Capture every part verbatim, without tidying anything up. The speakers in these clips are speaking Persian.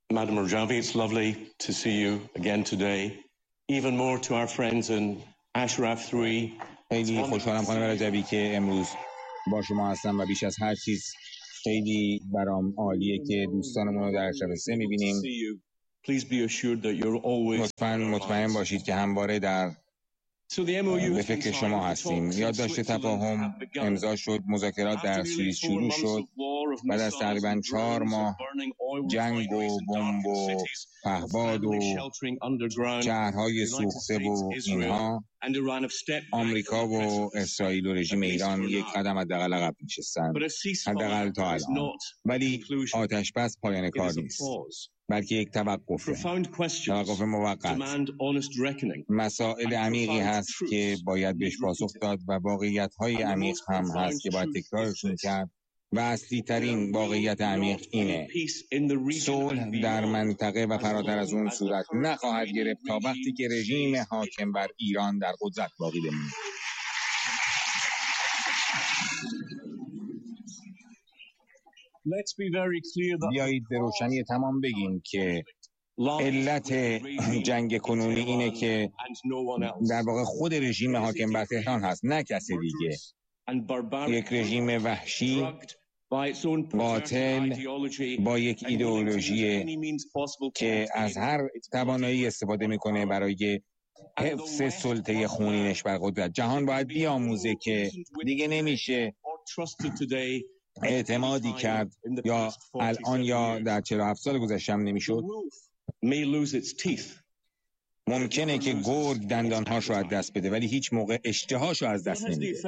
Madam Rajavi, it's lovely to see you again today. Even more to our friends in Ashraf three. خیلی خوشحالم خانم رجبی که امروز با شما هستم و بیش از هر چیز خیلی برام عالیه که دوستانمون رو در اشرف سه می‌بینیم. لطفاً مطمئن باشید که همواره در به فکر شما هستیم. یادداشت تفاهم امضا شد، مذاکرات در سوئیس شروع شد. بعد از تقریباً چهار ماه جنگ و بمب و پهباد و شهرهای سوخته و اینها، آمریکا و اسرائیل و رژیم ایران یک قدم حداقل عقب نشستند، حداقل تا الان. ولی آتش بس پایان کار نیست، بلکه یک توقفه، توقف موقت. مسائل عمیقی هست که باید بهش پاسخ داد و واقعیت‌های عمیق هم هست که باید تکرارشون کرد و اصلی ترین واقعیت عمیق اینه: صلح در منطقه و فراتر از اون صورت نخواهد گرفت تا وقتی که رژیم حاکم بر ایران در قدرت باقی بمونه. بیایید به روشنی تمام بگیم که علت جنگ کنونی اینه که در واقع خود رژیم حاکم بر تهران هست، نه کسی دیگه. یک رژیم وحشی، قاتل، با یک ایدئولوژی که از هر توانایی استفاده میکنه برای حفظ سلطه خونینش بر قدرت. جهان باید بیاموزه که دیگه نمیشه اعتمادی کرد، یا الان یا در چهل و هفت سال گذشته هم نمیشد. ممکنه که گرگ دندانهاش رو از دست بده ولی هیچ موقع اشتهاش رو از دست نمیده.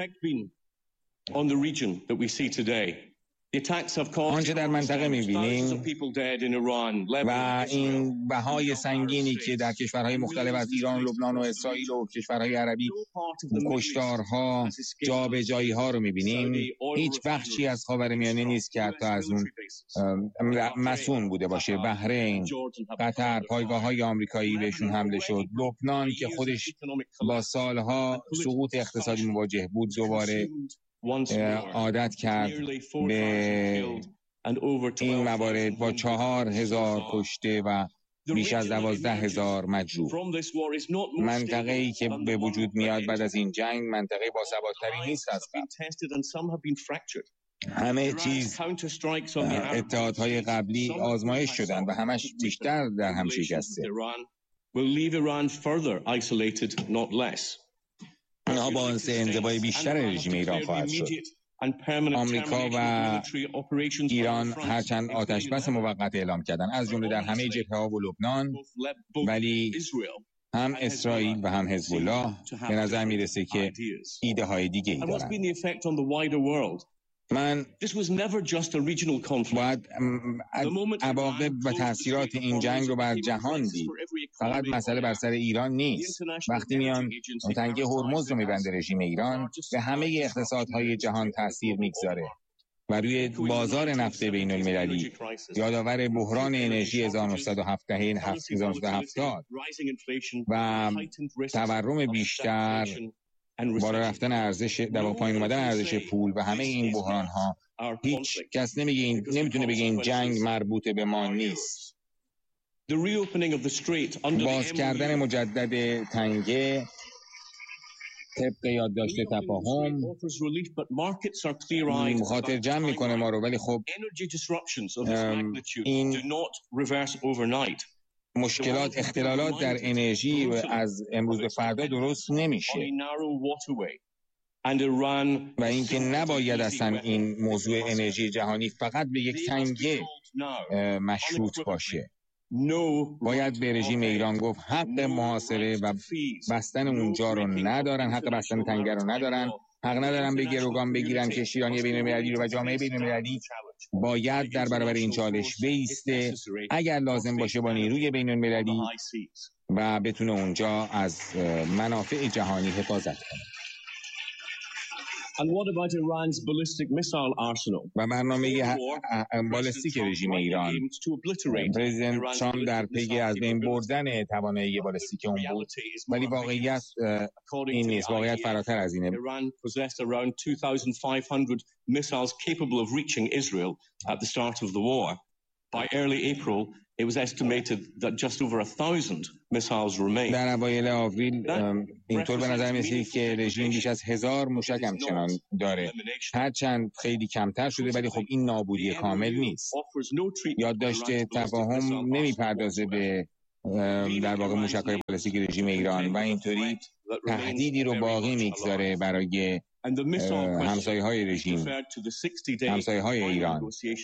آنچه در منطقه می‌بینیم و این بهای سنگینی که در کشورهای مختلف از ایران، لبنان و اسرائیل و کشورهای عربی کشتارها، جابجایی‌ها رو می‌بینیم، هیچ بخشی از خاورمیانه نیست که حتی از اون مسئول بوده باشه. بحرین، قطر، پایگاه‌های آمریکایی بهشون حمله شد. لبنان که خودش با سالها سقوط اقتصادی مواجه بود، دوباره عادت کرد به این موارد با چهار هزار کشته و بیش از دوازده هزار مجروح. منطقه ای که به وجود میاد بعد از این جنگ منطقه باثبات‌تری نیست از قبل. همه چیز اتحادهای قبلی آزمایش شدن و همش بیشتر در هم شکسته. اینها باعث انزوای بیشتر رژیم ایران خواهد شد. آمریکا و ایران هرچند آتش بس موقت اعلام کردن، از جمله در همه جبهه‌ها و لبنان، ولی هم اسرائیل و هم حزب الله به نظر میرسه که ایده های دیگه ای دارن. من باید عواقب و تأثیرات این جنگ رو بر جهان دید. فقط مسئله بر سر ایران نیست. وقتی میان تنگه هرمز رو میبنده رژیم ایران، به همه اقتصادهای جهان تأثیر میگذاره و روی بازار نفت بین المللی یادآور بحران انرژی هزار و نهصد و هفتاد و تورم بیشتر، بالا رفتن ارزش، در پایین اومدن ارزش پول و همه این بحران ها، هیچ کس نمیگه این نمیتونه بگه این جنگ مربوط به ما نیست. باز کردن مجدد تنگه طبق یادداشت تفاهم خاطر جمع میکنه ما رو، ولی خب این مشکلات، اختلالات در انرژی و از امروز به فردا درست نمیشه و اینکه نباید اصلا این موضوع انرژی جهانی فقط به یک تنگه مشروط باشه. باید به رژیم ایران گفت حق محاصره و بستن اونجا رو ندارن، حق بستن تنگه رو ندارن، حق ندارن به گروگان بگیرن که شیرانی بین‌المللی رو و جامعه بین‌المللی باید در برابر این چالش بیسته، اگر لازم باشه با نیروی بین‌المللی، و بتونه اونجا از منافع جهانی حفاظت کنه. و برنامه بالستیک رژیم ایران، پرزیدنت ترامپ در پی از بین بردن توانایی بالستیک اون بود، ولی واقعیت این نیست. واقعیت فراتر از اینه. It was estimated that just over a thousand missiles remain. در اوایل آوریل اینطور به نظر می‌رسید که رژیم بیش از هزار موشک همچنان داره. هرچند خیلی کمتر شده ولی خب این نابودی کامل نیست. یادداشت تفاهم نمی‌پردازه به در واقع موشک‌های بالستیک رژیم ایران و اینطوری تهدیدی رو باقی میگذاره برای همسایه‌های رژیم، همسایه‌های ایران.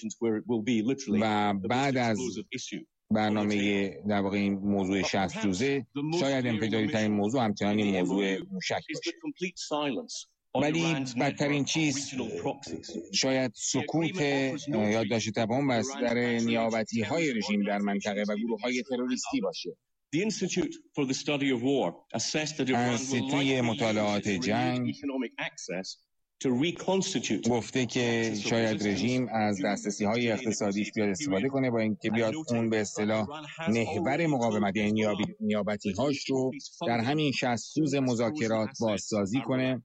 و بعد از برنامه در واقع این موضوع شصت روزه شاید انفجاری ترین موضوع همچنان این موضوع موشک باشه. ولی بدترین چیز شاید سکوت یادداشت تفاهم بر نیابتی های رژیم در منطقه و گروه های تروریستی باشه. انستیتوی مطالعات جنگ گفته که شاید رژیم از دسترسی های اقتصادیش بیاد استفاده کنه با اینکه بیاد اون به اصطلاح محور مقاومت یعنی نیابتی هاش رو در همین شصت روز مذاکرات بازسازی کنه.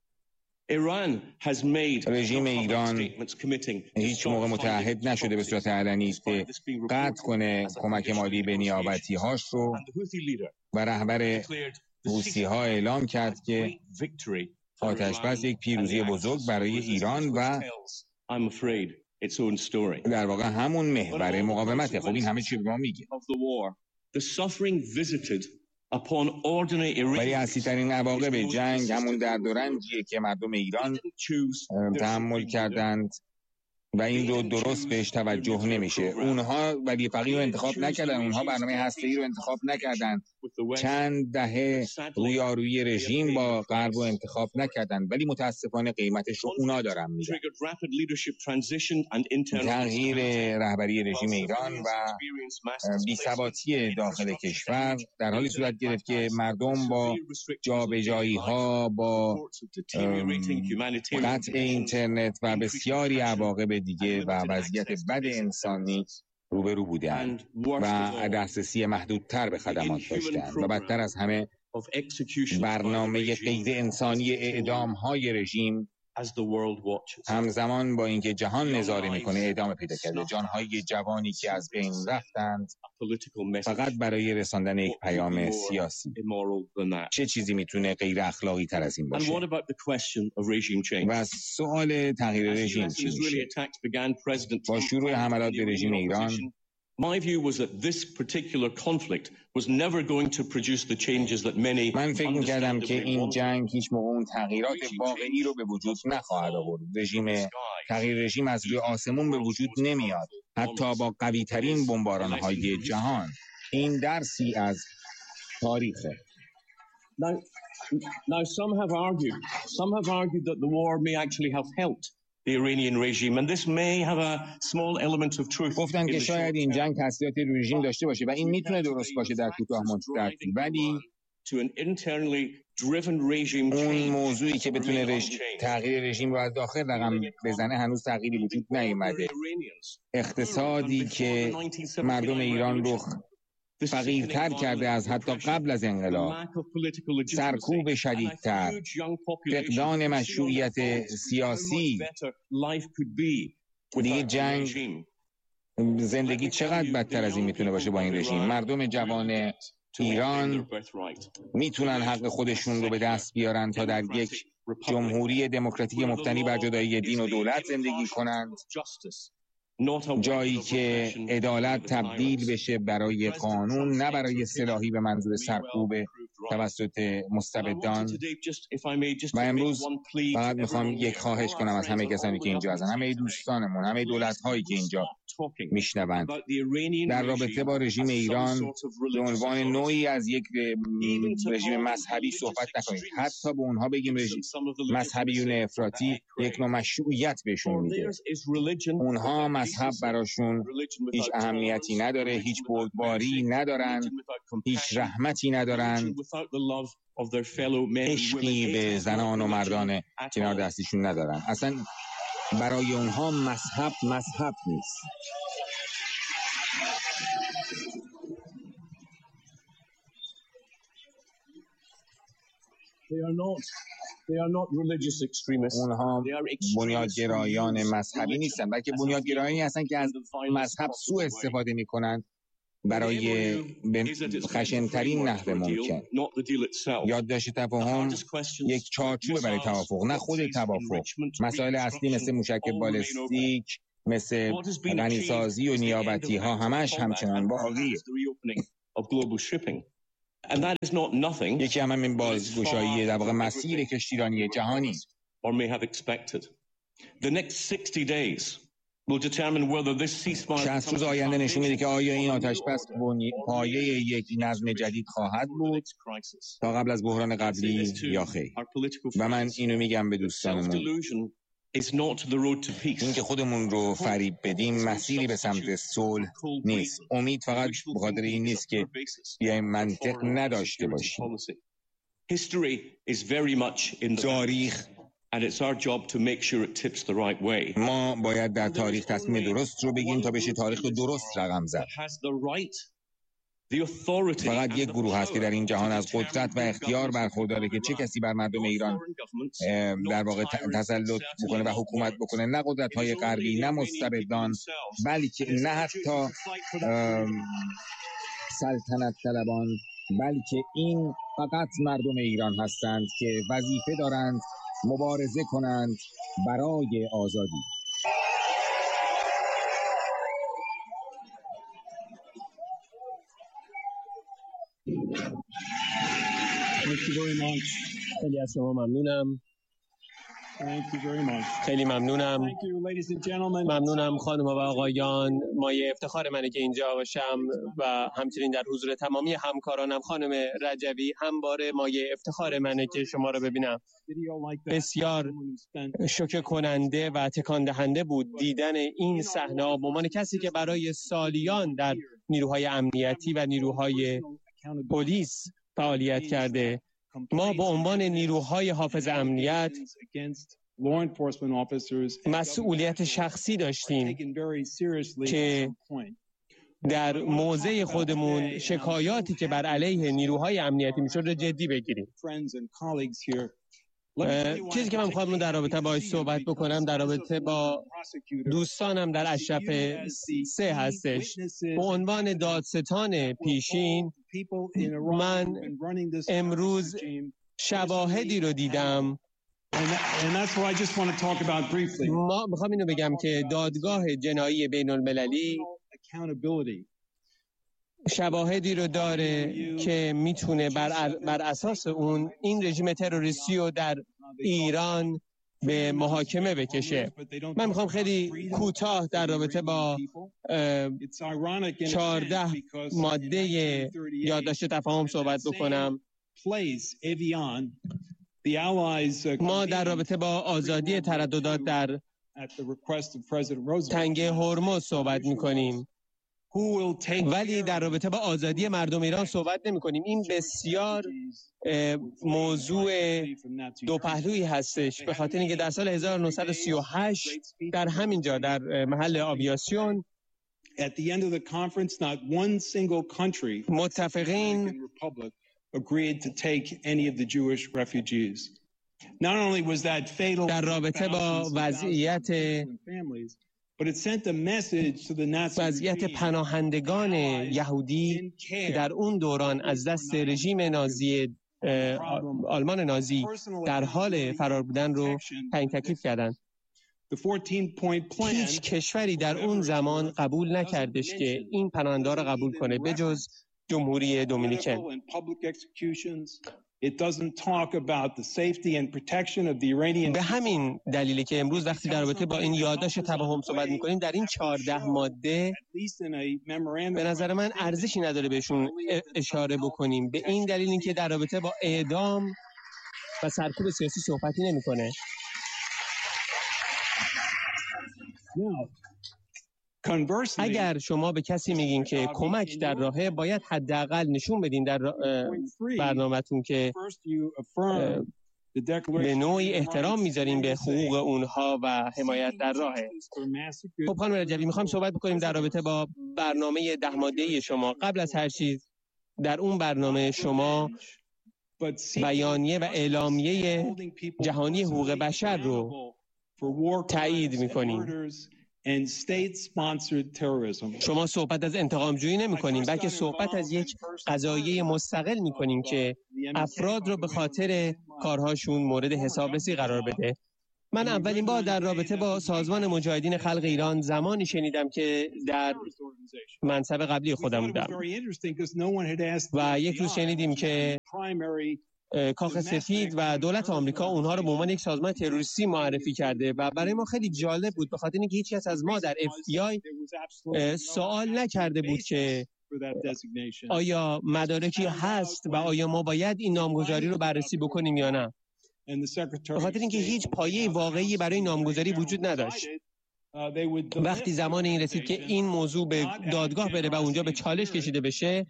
رژیم ایران هیچ موقع متعهد نشده به صورت علنی که قطع کنه کمک مالی به نیابتی هاش رو و رهبر حوثی ها اعلام کرد که آتش بس یک پیروزی بزرگ برای ایران و در واقع همون محور مقاومته. خب این همه چی به ما میگه. ولی اصلی ترین عواقب جنگ همون درد و رنجیه که مردم ایران تحمل کردند و این رو درست بهش توجه نمیشه. اونها ولی فقیه رو انتخاب نکردن، اونها برنامه هسته‌ای رو انتخاب نکردن، چند دهه رویارویی رژیم با غرب رو انتخاب نکردن، ولی متاسفانه قیمتش رو اونا دارن میدن. تغییر رهبری رژیم ایران و بی‌ثباتی داخل کشور در حالی صورت گرفت که مردم با جابجایی ها، با قطع اینترنت و بسیاری عواقب دیگه و وضعیت بد انسانی روبرو بودند و دسترسی محدودتر به خدمات داشتند و بدتر از همه برنامه غیر انسانی اعدام های رژیم همزمان با اینکه جهان نظاره میکنه ادامه پیدا کرده. جانهای جوانی که از بین رفتند فقط برای رساندن یک پیام سیاسی. چه چیزی میتونه غیر اخلاقی تر از این باشه؟ و سوال تغییر رژیم چی میشه؟ با شروع حملات به رژیم ایران My view was that this particular conflict was never going to produce the changes that many من فکر می‌کردم که این جنگ هیچ موقع اون تغییرات واقعی رو به وجود نخواهد آورد. رژیم تغییر رژیم از روی آسمون به وجود نمیاد، حتی با قوی‌ترین بمباران‌های جهان. این درسی از تاریخه. Now, now some have argued, some have argued that the war may actually have helped the Iranian regime and this may have a small element of truth. گفتن که شاید این جنگ تاثیرات رژیم داشته باشه و این میتونه درست باشه در کوتاه مدت، ولی اون موضوعی که بتونه رژیم تغییر رژیم رو از داخل رقم بزنه هنوز تغییری وجود نیامده. اقتصادی که مردم ایران رو فقیرتر کرده از حتی قبل از انقلاب، سرکوب شدیدتر، فقدان مشروعیت سیاسی، دیگه جنگ، زندگی چقدر بدتر از این میتونه باشه با این رژیم. مردم جوان ایران میتونن حق خودشون رو به دست بیارن تا در یک جمهوری دموکراتیک مبتنی بر جدایی دین و دولت زندگی کنند، جایی که عدالت تبدیل بشه برای قانون، نه برای سلاحی به منظور سرکوب توسط مستبدان. و امروز فقط میخوام یک خواهش کنم از همه کسانی که اینجا هستن، همه دوستانمون، همه دولت هایی که اینجا میشنوند، در رابطه با رژیم ایران به عنوان نوعی از یک رژیم مذهبی صحبت نکنید. حتی به اونها بگیم رژیم مذهبیون افراطی یک نوع مشروعیت بهشون میده. اونها مذهب براشون هیچ اهمیتی نداره، هیچ بردباری ندارن، هیچ رحمتی ندارن، عشقی به زنان و مردان کنار دستیشون ندارن. اصلا برای اونها مذهب مذهب نیست. They are not, they are not religious extremists. اونها بنیادگرایان مذهبی نیستن، بلکه بنیادگرایانی هستن که از مذهب سوء استفاده میکنن برای خشن‌ترین نحو ممکن. یادداشت تفاهم یک چارچوب برای توافق، نه خود توافق. مسائل اصلی مثل موشک بالستیک، مثل غنیسازی و نیابتی ها همش همچنان باقیه. یکی هم همین بازگشایی در واقع مسیر کشتیرانی جهانی. شصت روز آینده نشون میده که آیا این آتش‌بس پایه یک نظم جدید خواهد بود تا قبل از بحران قبلی یا خیر. و من اینو میگم به دوستانمون، این که خودمون رو فریب بدیم مسیری به سمت صلح نیست. امید فقط به خاطر این نیست که بیایم منطق نداشته باشیم. تاریخ ما باید در تاریخ تصمیم درست رو بگیم تا بشه تاریخ رو درست رقم زد. فقط یک گروه هست که در این جهان از قدرت و اختیار برخورداره که چه کسی بر مردم ایران در واقع تسلط بکنه و حکومت بکنه، نه قدرت‌های غربی، نه مستبدان، بلکه نه حتی سلطنت طلبان، بلکه این فقط مردم ایران هستند که وظیفه دارند مبارزه کنند برای آزادی. خیلی از شما ممنونم. خیلی ممنونم. ممنونم خانم و آقایان. مایه افتخار منه که اینجا باشم و همچنین در حضور تمامی همکارانم. خانم رجوی، همواره مایه افتخار منه که شما رو ببینم. بسیار شوکه کننده و تکان دهنده بود دیدن این صحنه به عنوان کسی که برای سالیان در نیروهای امنیتی و نیروهای پلیس فعالیت کرده. ما به عنوان نیروهای حافظ امنیت مسئولیت شخصی داشتیم که در موضع خودمون شکایاتی که بر علیه نیروهای امنیتی میشد رو جدی بگیریم. چیزی که من خواهم در رابطه باهاش صحبت بکنم در رابطه با دوستانم در اشرف سه هستش. به عنوان دادستان پیشین من امروز شواهدی رو دیدم. ما میخوام اینو بگم که دادگاه جنایی بین المللی شواهدی رو داره که میتونه بر, بر اساس اون این رژیم تروریستی رو در ایران به محاکمه بکشه. من میخوام خیلی کوتاه در رابطه با چهارده ماده یادداشت تفاهم صحبت بکنم. ما در رابطه با آزادی ترددات در تنگه هرمز صحبت میکنیم، ولی در رابطه با آزادی مردم ایران صحبت نمی کنیم. این بسیار موضوع دو پهلویی هستش، به خاطر اینکه در سال هزار و نهصد و سی و هشت در همین جا در محل آویاسیون متفقین در رابطه با وضعیت وضعیت پناهندگان یهودی که در اون دوران از دست رژیم نازی آلمان نازی در حال فرار بودن رو تعیین تکلیف کردند. هیچ کشوری در اون زمان قبول نکردش که این پناهنده را قبول کنه به جز جمهوری دومینیکن. به همین دلیلی که امروز وقتی در رابطه با این یادداشت تفاهم صحبت می‌کنیم در این چهارده ماده به نظر من ارزشی نداره بهشون اشاره بکنیم، به این دلیل اینکه در رابطه با اعدام و سرکوب سیاسی صحبتی نمی‌کنه. اگر شما به کسی میگین که کمک در راهه، باید حداقل نشون بدین در برنامه‌تون که به نوعی احترام میذارین به حقوق اونها و حمایت در راهه. خب خانم رجوی، میخوام صحبت بکنیم در رابطه با برنامه ده ماده‌ای شما. قبل از هر چیز در اون برنامه شما بیانیه و اعلامیه جهانی حقوق بشر رو تایید میکنین and state-sponsored terrorism. شما صحبت از انتقام جویی نمی کنیم، بلکه صحبت از یک قضایه مستقل می کنیم که افراد رو به خاطر کارهاشون مورد حسابرسی قرار بده. من اولین بار در رابطه با سازمان مجاهدین خلق ایران زمانی شنیدم که در منصب قبلی خودم بودم و یک روز شنیدیم که کاخ سفید و دولت آمریکا اونها رو به عنوان یک سازمان تروریستی معرفی کرده و برای ما خیلی جالب بود، به خاطر اینکه هیچ کس از ما در اف بی آی سوال نکرده بود که آیا مدارکی هست و آیا ما باید این نامگذاری رو بررسی بکنیم یا نه، به خاطر اینکه هیچ پایه واقعی برای نامگذاری وجود نداشت. وقتی زمان این رسید که این موضوع به دادگاه بره و اونجا به چالش کشیده بشه،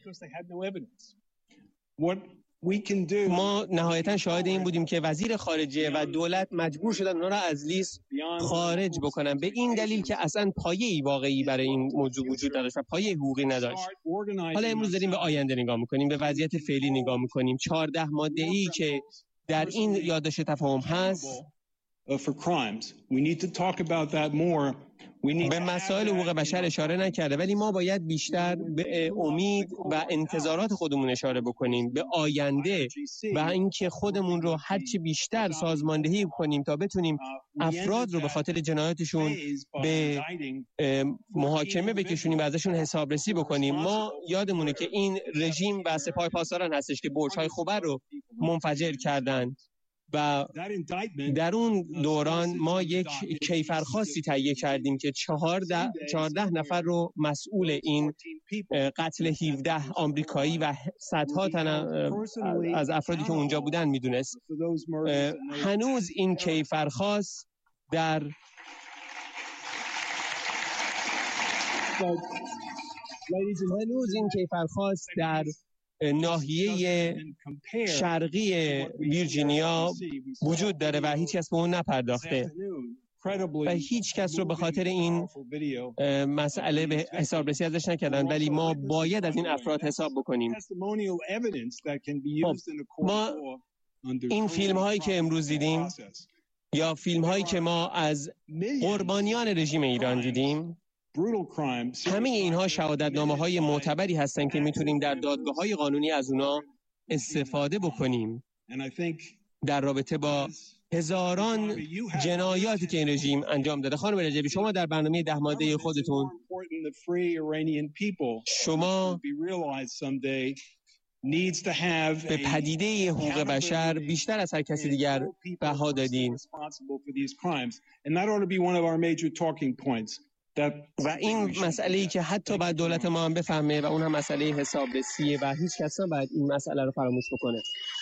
ما نهایتا شاهد این بودیم که وزیر خارجه و دولت مجبور شدن اونا را از لیست خارج بکنن، به این دلیل که اصلا پایه‌ای واقعی برای این موضوع وجود نداشت و پایه حقوقی نداشت. حالا امروز داریم به آینده نگاه میکنیم، به وضعیت فعلی نگاه میکنیم. چهارده ماده‌ای که در این یادداشت تفاهم هست به مسائل حقوق بشر اشاره نکرده، ولی ما باید بیشتر به امید و انتظارات خودمون اشاره بکنیم، به آینده و اینکه خودمون رو هرچی بیشتر سازماندهی کنیم تا بتونیم افراد رو به خاطر جنایاتشون به محاکمه بکشونیم و ازشون حسابرسی بکنیم. ما یادمونه که این رژیم و سپاه پاسداران هستش که برج‌های خوبر رو منفجر کردن و در اون دوران ما یک کیفرخواستی تهیه کردیم که چهارده, چهارده نفر رو مسئول این قتل هفده آمریکایی و صدها تن از افرادی که اونجا بودن میدونست. هنوز این کیفرخواست در هنوز این کیفرخواست در ناحیه شرقی ویرجینیا وجود داره و هیچ کس به اون نپرداخته و هیچ کس رو به خاطر این مسئله به حسابرسی ازش نکردن، ولی ما باید از این افراد حساب بکنیم. ما این فیلم هایی که امروز دیدیم یا فیلم هایی که ما از قربانیان رژیم ایران دیدیم، همه اینها شهادتنامه های معتبری هستند که میتونیم در دادگاه های قانونی از اونا استفاده بکنیم در رابطه با هزاران جنایاتی که این رژیم انجام داده. خانم رجبی، شما در برنامه ده ماده خودتون شما به پدیده حقوق بشر بیشتر از هر کسی دیگر بها دادین و این مسئله‌ای که حتی باید دولت ما هم بفهمه و اون هم مسئله حسابرسیه و هیچ کس نباید این مسئله رو فراموش بکنه.